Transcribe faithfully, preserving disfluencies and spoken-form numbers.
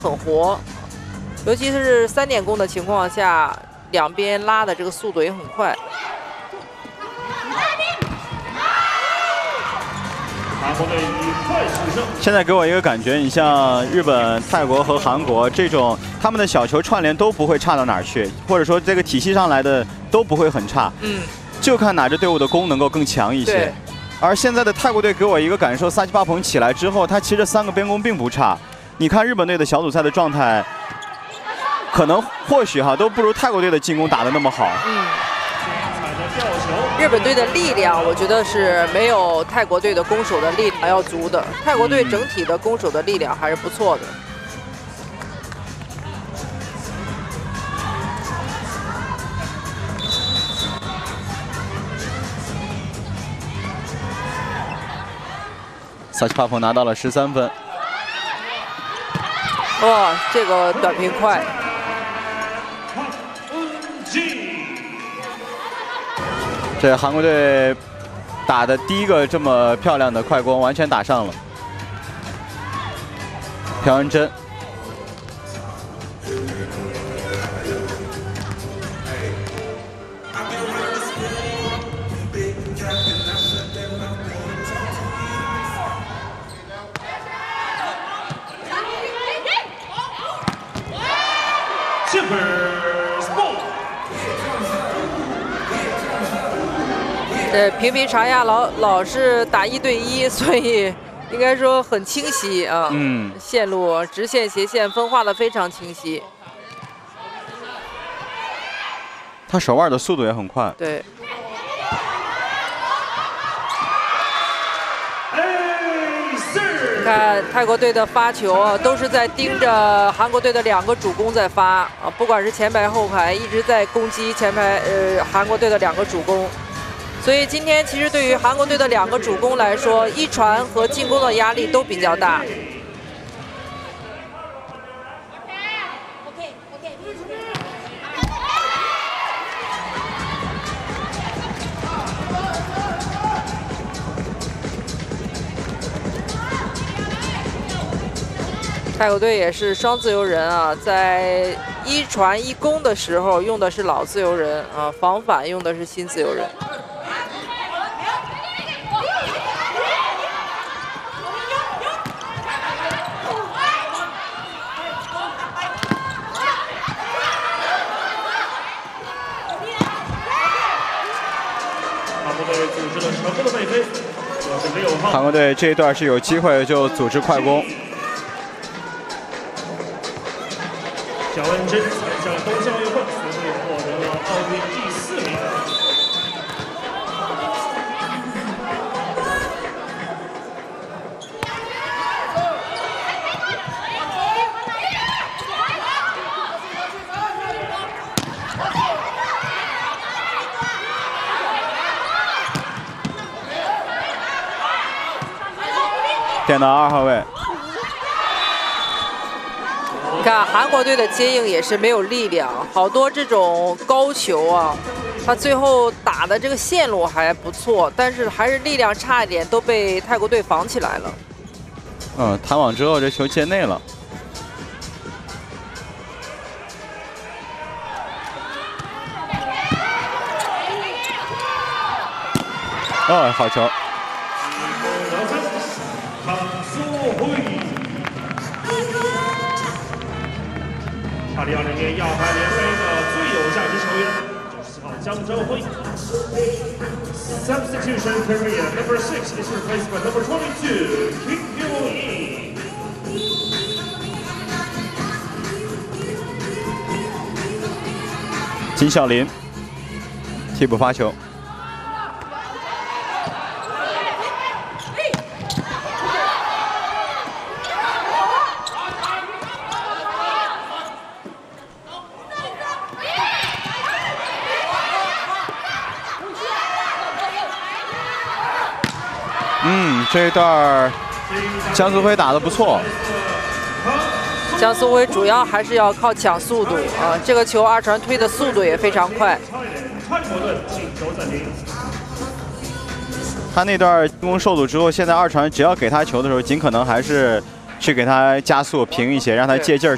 很活，尤其是三点攻的情况下，两边拉的这个速度也很快。 现在给我一个感觉，你像日本、泰国和韩国这种，他们的小球串联都不会差到哪儿去，或者说这个体系上来的都不会很差。 嗯， 就看哪支队伍的攻能够更强一些。而现在的泰国队给我一个感受，萨奇巴蓬起来之后，他其实三个边攻并不差。你看日本队的小组赛的状态，可能或许哈都不如泰国队的进攻打得那么好。 嗯。日本队的力量，我觉得是没有泰国队的攻守的力量要足的。泰国队整体的攻守的力量还是不错的。 萨奇帕蓬拿到了十三分。 哇，这个短平快。 这韩国队打的第一个这么漂亮的快攻，完全打上了。朴恩真。 呃，平平常亚老老是打一对一，所以应该说很清晰啊。 嗯， 线路、直线、斜线分化的非常清晰。 他手腕的速度也很快。 对。你看泰国队的发球啊，都是在盯着韩国队的两个主攻在发啊，不管是前排后排，一直在攻击前排呃韩国队的两个主攻。所以今天其实对于韩国队的两个主攻来说，一传和进攻的压力都比较大。泰国队也是双自由人啊，在一传一攻的时候用的是老自由人啊，防反用的是新自由人。 韩国队这一段是有机会就组织快攻。 朴恩真参加了东京奥运会，随后获得了奥运第四名。 电到二号位。 你看韩国队的接应也是没有力量，好多这种高球啊，他最后打的这个线路还不错，但是还是力量差一点，都被泰国队防起来了。 嗯，弹网之后这球界内了。哦，好球！ 二零二零年亚排联赛的最有价值球员，九十四号姜哲辉。Substitution Korea number six is replaced by number twenty-two Kim Hyo-in。 金孝林替补发球。嗯，这一段江苏辉打得不错。 江苏辉主要还是要靠抢速度啊，这个球二传推的速度也非常快。 他那段进攻受阻之后，现在二传只要给他球的时候，尽可能还是去给他加速平一些，让他借劲儿。